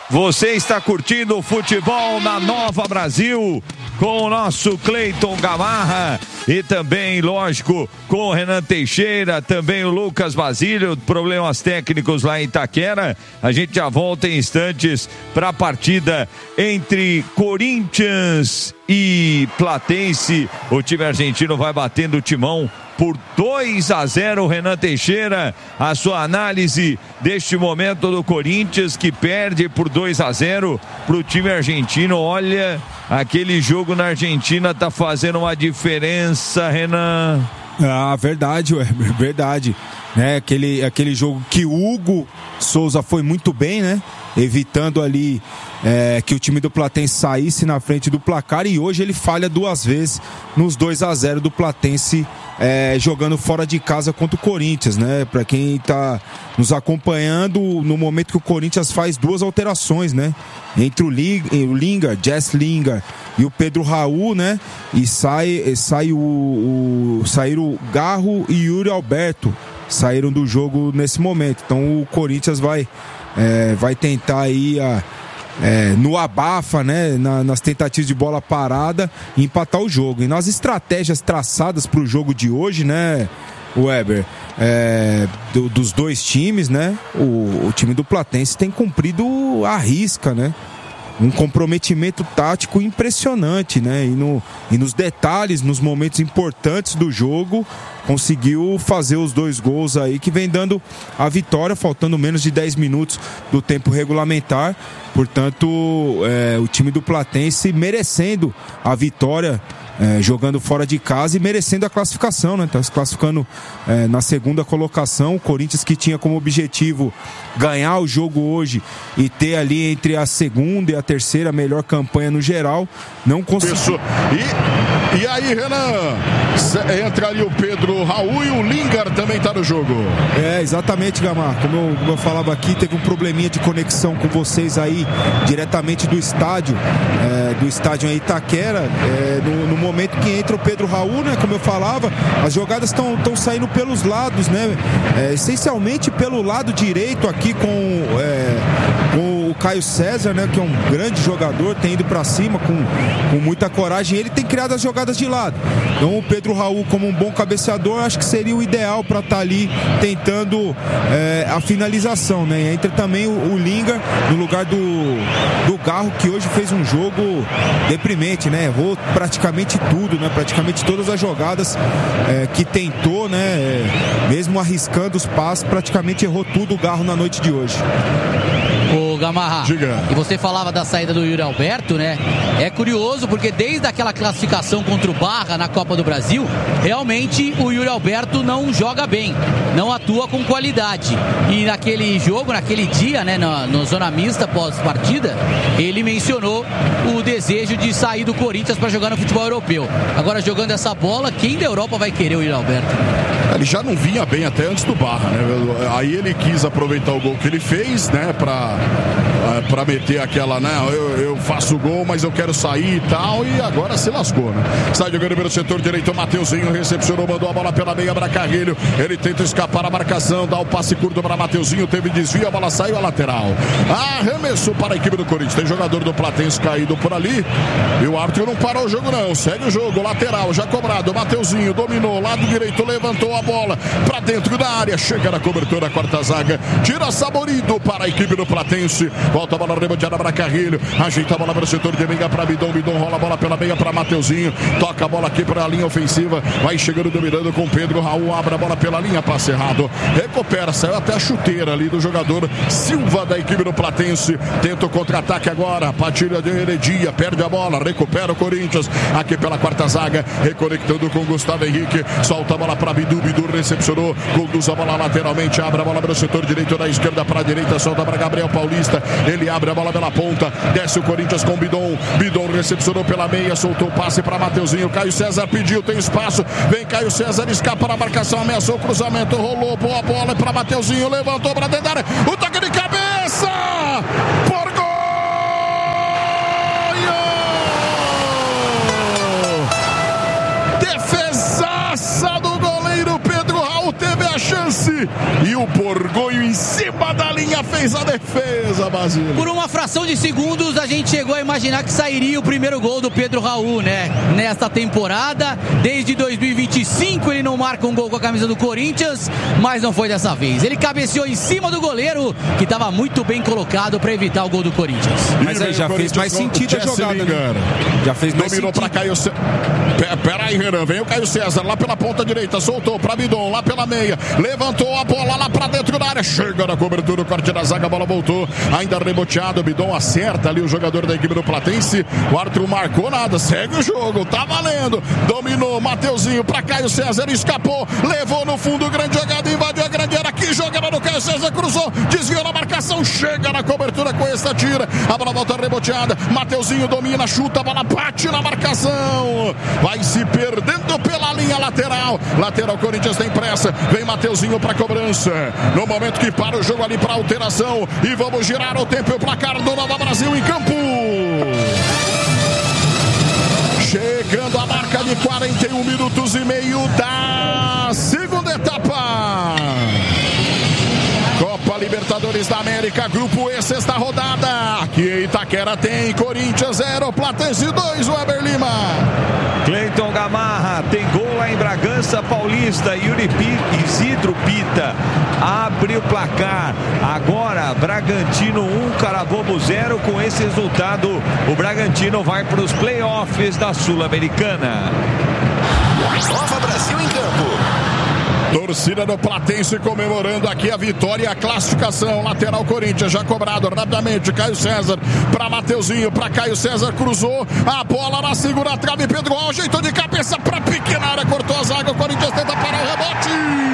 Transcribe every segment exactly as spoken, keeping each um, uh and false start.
Você está curtindo o futebol na Nova Brasil com o nosso Cleiton Gamarra e também, lógico, com o Renan Teixeira, também o Lucas Basílio, problemas técnicos lá em Itaquera. A gente já volta em instantes para a partida entre Corinthians e Platense. O time argentino vai batendo o timão por dois a zero. Renan Teixeira, a sua análise deste momento do Corinthians, que perde por dois a zero para o time argentino. Olha, aquele jogo na Argentina tá fazendo uma diferença, Renan. Ah, verdade, ué, verdade. Né? Aquele, aquele jogo que o Hugo Souza foi muito bem, né? Evitando ali é, que o time do Platense saísse na frente do placar, e hoje ele falha duas vezes nos dois a zero do Platense, é, jogando fora de casa contra o Corinthians, né? Para quem está nos acompanhando, no momento que o Corinthians faz duas alterações, né? Entre o Lingard, Jess Lingard e o Pedro Raul, né? E sai, sai o, o saíram o Garro e Yuri Alberto, saíram do jogo nesse momento. Então o Corinthians vai É, vai tentar aí a, é, no abafa, né, na, nas tentativas de bola parada, empatar o jogo. E nas estratégias traçadas para o jogo de hoje, né, Weber, é, do, dos dois times, né, o, o time do Platense tem cumprido a risca, né? Um comprometimento tático impressionante, né? E, no, e nos detalhes, nos momentos importantes do jogo, conseguiu fazer os dois gols aí que vem dando a vitória, faltando menos de dez minutos do tempo regulamentar. Portanto, é, o time do Platense merecendo a vitória, é, jogando fora de casa e merecendo a classificação, né? Está se classificando é, na segunda colocação. O Corinthians, que tinha como objetivo ganhar o jogo hoje e ter ali entre a segunda e a terceira melhor campanha no geral, não conseguiu. Isso. E, e aí, Renan, entra ali o Pedro Raul e o Lingard também está no jogo. É, exatamente, Gamar. Como eu, como eu falava aqui, teve um probleminha de conexão com vocês aí, diretamente do estádio, é, do estádio em Itaquera, é, no, no momento que entra o Pedro Raul, né, como eu falava, as jogadas estão saindo pelos lados, né, é, essencialmente pelo lado direito aqui com, é, com o Caio César, né, que é um grande jogador, tem ido pra cima com, com muita coragem, ele tem criado as jogadas de lado. Então o Pedro Raul, como um bom cabeceador, acho que seria o ideal para estar tá ali tentando é, a finalização, né. Entra também o, o Lingard no lugar do, do Garro, que hoje fez um jogo deprimente, né, errou praticamente tudo, né, praticamente todas as jogadas é, que tentou, né, é, mesmo arriscando os passes, praticamente errou tudo o Garro na noite de hoje. O Gamarra, diga. E você falava da saída do Yuri Alberto, né? É curioso porque desde aquela classificação contra o Barra na Copa do Brasil, realmente o Yuri Alberto não joga bem, não atua com qualidade. E naquele jogo, naquele dia, né, no, no zona mista pós-partida, ele mencionou o desejo de sair do Corinthians para jogar no futebol europeu. Agora, jogando essa bola, quem da Europa vai querer o Yuri Alberto? Ele já não vinha bem até antes do Barra, né? Aí ele quis aproveitar o gol que ele fez, né, pra, pra meter aquela, né, eu, eu faço o gol, mas eu quero sair e tal, e agora se lascou, né? Sai jogando pelo setor direito, o Mateuzinho recepcionou, mandou a bola pela meia para Carrilho, ele tenta escapar a marcação, dá o passe curto para Mateuzinho, teve desvio, a bola saiu a lateral. Arremessou para a equipe do Corinthians, tem jogador do Platense caído por ali, e o árbitro não parou o jogo não, segue o jogo, lateral, já cobrado, Mateuzinho dominou, lado direito, levantou a bola para dentro da área, chega na cobertura a quarta zaga, tira Saborido para a equipe do Platense, volta a bola reboteada para Carrilho, ajeita a bola para o setor de meia para Bidon, Bidon rola a bola pela meia para Mateuzinho, toca a bola aqui para a linha ofensiva, vai chegando dominando com Pedro Raul, abre a bola pela linha, passe errado, recupera, saiu até a chuteira ali do jogador Silva da equipe do Platense, tenta o contra-ataque agora, patilha de Heredia, perde a bola, recupera o Corinthians, aqui pela quarta zaga, reconectando com Gustavo Henrique, solta a bola para Bidu, Bidu recepcionou, conduz a bola lateralmente, abre a bola para o setor direito, da esquerda para a direita, solta para Gabriel Paulista, ele abre a bola pela ponta, desce o Corinthians com Bidon, Bidon recepcionou pela meia, soltou o passe para Mateuzinho, Caio César pediu, tem espaço, vem Caio César, escapa na marcação, ameaçou o cruzamento, rolou, boa bola para Mateuzinho, levantou para dentro da área, o toque de cabeça, por gol! Defesaça do goleiro Pedro Raul, teve a chance e o Borgonho em cima da linha Bahia fez a defesa, Basílio. Por uma fração de segundos, a gente chegou a imaginar que sairia o primeiro gol do Pedro Raul, né? Nesta temporada, desde dois mil e vinte e cinco, ele não marca um gol com a camisa do Corinthians, mas não foi dessa vez. Ele cabeceou em cima do goleiro, que estava muito bem colocado para evitar o gol do Corinthians. Mas aí já fez mais sentido a jogada, né? Já fez mais Dominou sentido. Pra Caio César. Pera aí, Renan. Vem o Caio César lá pela ponta direita. Soltou pra Bidon lá pela meia. Levantou a bola lá pra dentro da área. Chega na cobertura, o corte da zaga. A bola voltou. Ainda reboteado. Bidon acerta ali o jogador da equipe do Platense. O árbitro marcou nada. Segue o jogo. Tá valendo. Dominou. Mateuzinho pra Caio César. Escapou. Levou no fundo. Grande jogada. Invadiu a grande área. Que jogada no Caio César. Cruzou. Desviou na marcação. Chega na cobertura com essa tira. A bola volta reboteada. Mateuzinho domina. Chuta. A bola bate na marcação. Vai se perdendo pela linha lateral. Lateral, Corinthians tem pressa. Vem Mateuzinho para cobrança. No momento que para o jogo ali para alteração. E vamos girar o tempo e o placar do Nova Brasil em campo. Chegando a marca de quarenta e um minutos e meio da segunda etapa. Copa Libertadores da América, Grupo E, sexta rodada. Aqui em Itaquera tem Corinthians zero, Platense dois, Weber Lima. Cleiton Gamarra tem gol lá em Bragança Paulista. Yuri P... Isidro Pita abre o placar. Agora Bragantino um, Carabobo zero. Com esse resultado, o Bragantino vai para os playoffs da Sul-Americana. Nova Brasil em campo. Torcida do Platense comemorando aqui a vitória e a classificação. Lateral Corinthians já cobrado rapidamente. Caio César para Mateuzinho, para Caio César, cruzou a bola na segunda trave. Pedro Al ajeitou de cabeça para pequena área, cortou a zaga. O Corinthians tenta parar o rebote.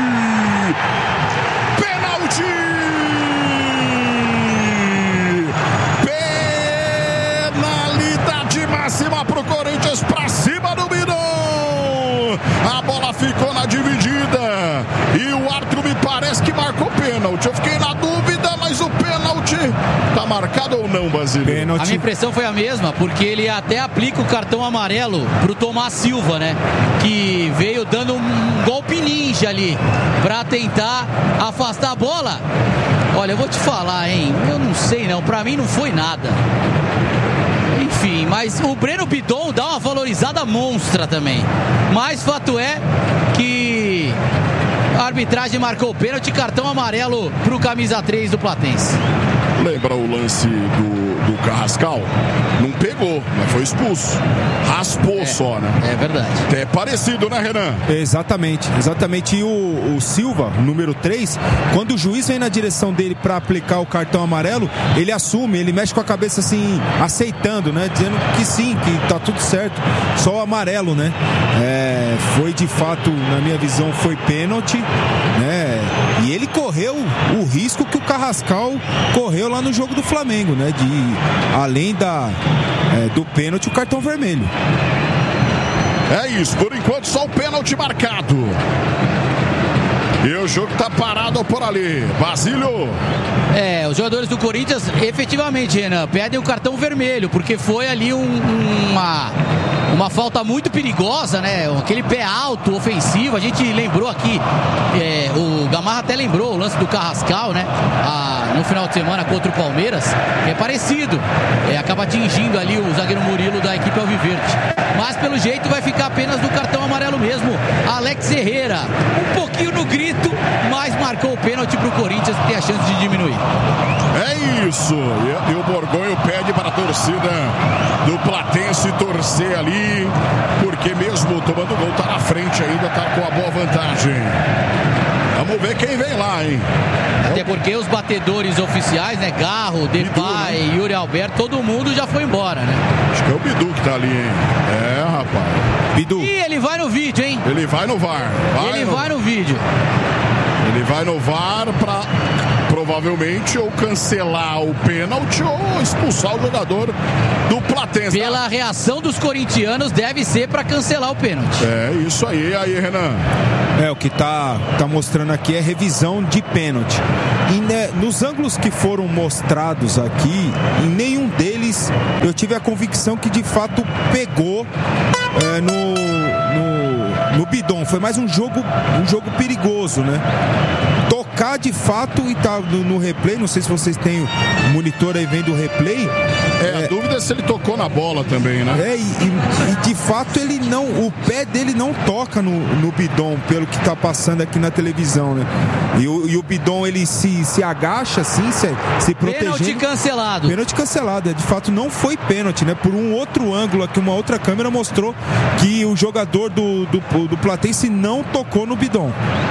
Pênalti! Penalidade máxima para o Corinthians, para cima do Bidon. A bola ficou na dividida. E o árbitro me parece que marcou pênalti. Eu fiquei na dúvida, mas o pênalti tá marcado ou não, Basílio? Pênalti. A minha impressão foi a mesma, porque ele até aplica o cartão amarelo pro Tomás Silva, né? Que veio dando um golpe ninja ali pra tentar afastar a bola. Olha, eu vou te falar, hein? Eu não sei não, pra mim não foi nada. Enfim, mas o Breno Bidon dá uma valorizada monstra também. Mas fato é que a arbitragem marcou o pênalti, cartão amarelo pro camisa três do Platense. Lembra o lance do, do Carrascal? Não pegou, mas foi expulso. Raspou É, só, né? É verdade. É parecido, né, Renan? Exatamente, exatamente. E o, o Silva, número três, quando o juiz vem na direção dele para aplicar o cartão amarelo, ele assume, ele mexe com a cabeça assim, aceitando, né? Dizendo que sim, que tá tudo certo. Só o amarelo, né? É, foi de fato, na minha visão, foi pênalti, né? E ele correu o risco que o Carrascal correu lá no jogo do Flamengo, né? De, além da, é, do pênalti, o cartão vermelho. É isso, por enquanto só o pênalti marcado. E o jogo tá parado por ali. Basílio. É, os jogadores do Corinthians, efetivamente, Renan, pedem o cartão vermelho, porque foi ali um, uma, uma falta muito perigosa, né? Aquele pé alto, ofensivo. A gente lembrou aqui, é, o Gamarra até lembrou o lance do Carrascal, né? A, no final de semana contra o Palmeiras, que é parecido. É, acaba atingindo ali o zagueiro Murilo da equipe Alviverde. Mas pelo jeito vai ficar apenas no cartão amarelo mesmo. Alex Herrera, um pouquinho no grito, mas marcou o pênalti pro Corinthians, que tem a chance de diminuir. É isso. E, e o Borgonho pede para a torcida do Platense torcer ali, porque mesmo tomando gol, tá na frente ainda, tá com a boa vantagem. Vamos ver quem vem lá, hein? Até porque os batedores oficiais, né? Garro, Depay, Bidu, né? Yuri Alberto, todo mundo já foi embora, né? Acho que é o Bidu que tá ali, hein? É, rapaz. Bidu. E ele vai no vídeo, hein? Ele vai no V A R. Vai ele no... vai no vídeo. Ele vai no V A R pra provavelmente ou cancelar o pênalti ou expulsar o jogador do Platense. Pela reação dos corintianos, deve ser para cancelar o pênalti. É isso aí, aí, Renan. É, o que tá, tá mostrando aqui é revisão de pênalti. E né, nos ângulos que foram mostrados aqui, em nenhum deles eu tive a convicção que de fato pegou é, no, no, no Bidon. Foi mais um jogo, um jogo perigoso, né? tocar de fato e tá no, no replay, não sei se vocês têm o monitor aí vendo o replay. É, é, a dúvida é se ele tocou na bola também, né? É, e, e, e de fato ele não, o pé dele não toca no, no bidon, pelo que tá passando aqui na televisão, né? E o, e o bidon ele se, se agacha assim, se, se protegendo. Pênalti cancelado. Pênalti cancelado, de fato não foi pênalti, né? Por um outro ângulo aqui, uma outra câmera mostrou que o jogador do, do, do Platense não tocou no bidon.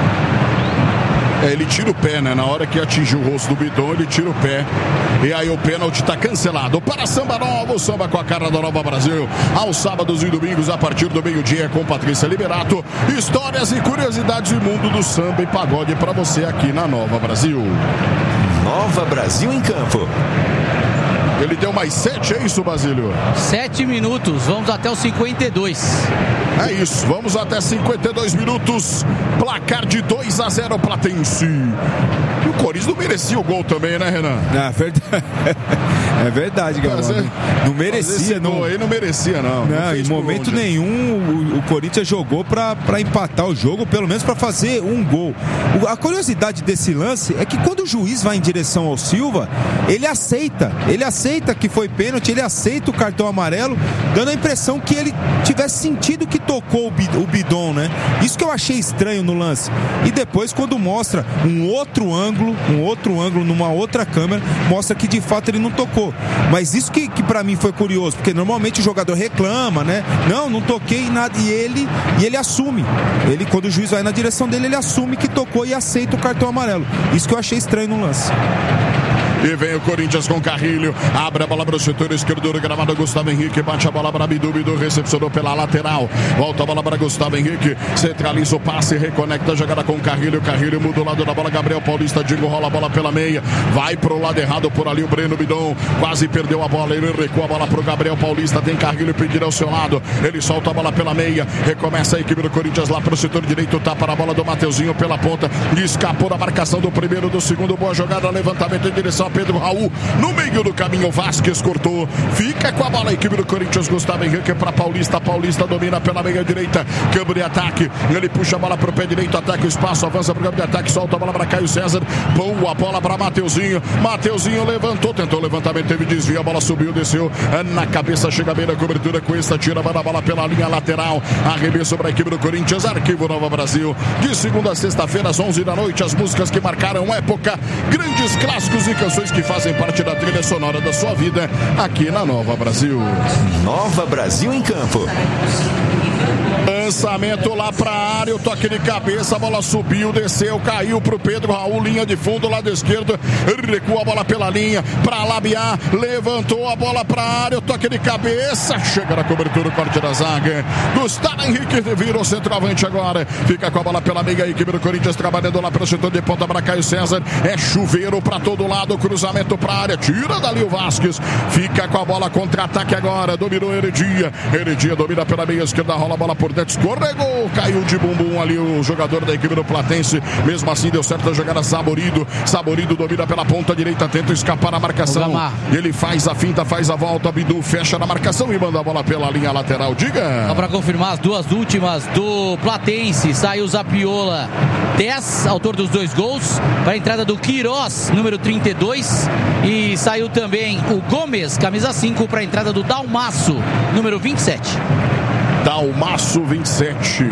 É, ele tira o pé, né? Na hora que atingiu o rosto do bidon, ele tira o pé. E aí o pênalti está cancelado. Para Samba Nova, o samba com a cara da Nova Brasil. Aos sábados e domingos, a partir do meio-dia, com Patrícia Liberato. Histórias e curiosidades do mundo do samba e pagode para você aqui na Nova Brasil. Nova Brasil em campo. Ele deu mais sete, é isso, Basílio? Sete minutos, vamos até os cinquenta e dois. É isso, vamos até cinquenta e dois minutos. Placar de dois a zero Platense. E o Corinthians não merecia o gol também, né, Renan? É verdade, é verdade, Galvão. Não merecia, não. Gol aí não merecia, não. Não, não em momento onde, nenhum o, o Corinthians jogou pra, pra empatar o jogo, pelo menos pra fazer um gol. O, a curiosidade desse lance é que quando o juiz vai em direção ao Silva, ele aceita, ele aceita que foi pênalti, ele aceita o cartão amarelo, dando a impressão que ele tivesse sentido que tocou o bidon, né? Isso que eu achei estranho no lance. E depois, quando mostra um outro ângulo, um outro ângulo numa outra câmera, mostra que de fato ele não tocou. Mas isso que, que pra mim foi curioso, porque normalmente o jogador reclama, né? Não, não toquei em nada. E ele, e ele assume. Ele, quando o juiz vai na direção dele, ele assume que tocou e aceita o cartão amarelo. Isso que eu achei estranho no lance. E vem o Corinthians com Carrilho. Abre a bola para o setor esquerdo do gramado. Gustavo Henrique bate a bola para Bidu. Bidu recepcionou pela lateral. Volta a bola para Gustavo Henrique. Centraliza o passe. Reconecta a jogada com Carrilho. Carrilho muda o lado da bola. Gabriel Paulista. Digo rola a bola pela meia. Vai pro lado errado por ali o Breno Bidon. Quase perdeu a bola. Ele recua a bola pro Gabriel Paulista. Tem Carrilho pedir ao seu lado. Ele solta a bola pela meia. Recomeça a equipe do Corinthians lá pro setor direito. Tapa a bola do Mateuzinho pela ponta. Escapou da marcação do primeiro, do segundo. Boa jogada. Levantamento em direção a Pedro Raul, no meio do caminho, Vasquez cortou, fica com a bola a equipe do Corinthians. Gustavo Henrique para Paulista, Paulista domina pela meia direita, câmbio de ataque, ele puxa a bola para o pé direito, ataca o espaço, avança para o câmbio de ataque, solta a bola para Caio César, boa a bola para Mateuzinho, Mateuzinho levantou, tentou o levantamento, teve desvio, a bola subiu, desceu na cabeça, chega bem na cobertura com esta, tira a bola pela linha lateral, arremesso para a equipe do Corinthians, Arquivo Nova Brasil, de segunda a sexta-feira às onze da noite, as músicas que marcaram época, grandes clássicos e canções que fazem parte da trilha sonora da sua vida aqui na Nova Brasil. Nova Brasil em campo. Lançamento lá pra área, o toque de cabeça, a bola subiu, desceu, caiu pro Pedro Raul, linha de fundo, lado esquerdo, recua a bola pela linha, pra Labiar, levantou a bola pra área, o toque de cabeça, chega na cobertura, o corte da zaga, Gustavo Henrique virou centroavante agora, fica com a bola pela meia, a equipe do Corinthians trabalhando lá pro setor de ponta para Caio César, é chuveiro pra todo lado, cruzamento pra área, tira dali o Vasquez, fica com a bola, contra-ataque agora, dominou Heredia, Heredia domina pela meia esquerda, rola a bola por dentro, escorregou, caiu de bumbum ali o jogador da equipe do Platense, mesmo assim deu certo a jogada. Saborido, Saborido domina pela ponta direita, tenta escapar na marcação, ele faz a finta, faz a volta, Bidu fecha na marcação e manda a bola pela linha lateral, diga. Só para confirmar as duas últimas do Platense, saiu o Zapiola, dez, autor dos dois gols, para a entrada do Queiroz, número trinta e dois, e saiu também o Gomes, camisa cinco, para a entrada do Dalmaço, número vinte e sete. Dalmaço vinte e sete.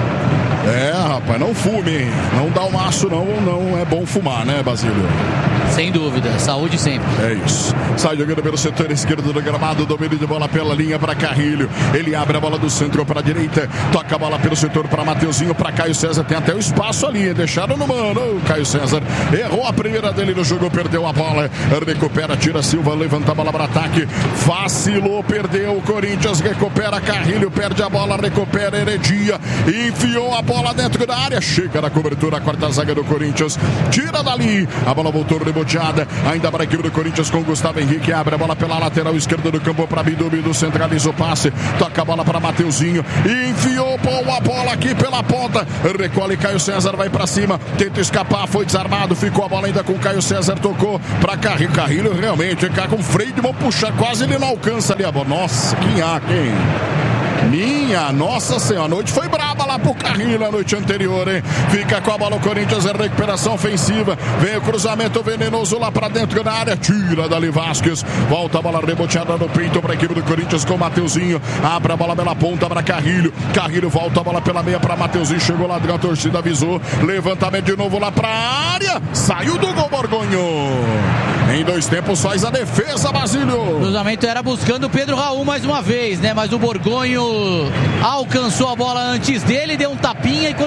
É, rapaz, não fume, não dá o maço, não, não é bom fumar, né, Basílio? Sem dúvida, saúde sempre. É isso. Sai jogando pelo setor esquerdo do gramado, domínio de bola pela linha para Carrilho. Ele abre a bola do centro para a direita, toca a bola pelo setor para Mateuzinho, para Caio César. Tem até o espaço ali, deixaram no mano. O Caio César errou a primeira dele no jogo, perdeu a bola. Recupera, tira Silva, levanta a bola para ataque. Vacilou, perdeu. O Corinthians recupera, Carrilho perde a bola, recupera Heredia, enfiou a bola dentro da área. Chega na cobertura, a quarta zaga do Corinthians. Tira dali, a bola voltou reboteada. Ainda para a equipe do Corinthians com Gustavo Henrique, abre a bola pela lateral esquerda do campo para Bidu, Bidu centraliza o passe, toca a bola para Mateuzinho, enfiou a bola aqui pela ponta, recolhe Caio César, vai para cima, tenta escapar, foi desarmado, ficou a bola ainda com Caio César, tocou para Carrilho, Carrilho realmente, cá com freio de mão, puxar, quase ele não alcança ali a bola, nossa, quem há, quem? Minha Nossa Senhora, a noite foi braba lá pro Carrinho na noite anterior, hein? Fica com a bola o Corinthians em recuperação ofensiva. Vem o cruzamento venenoso lá pra dentro da área. Tira dali Vasquez. Volta a bola reboteada no peito pra equipe do Corinthians com o Mateuzinho. Abre a bola pela ponta pra Carrilho. Carrilho volta a bola pela meia pra Mateuzinho. Chegou lá dentro, a torcida avisou. Levantamento de novo lá pra área. Saiu do gol, Borgonho. Em dois tempos faz a defesa, Basílio. O cruzamento era buscando o Pedro Raul mais uma vez, né? Mas o Borgonho alcançou a bola antes dele, deu um tapinha e quando